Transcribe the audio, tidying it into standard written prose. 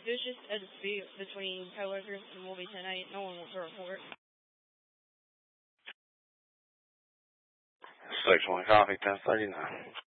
There's just a dispute between coworkers and will be tonight. No one wants to report. 6-1 copy, 1039.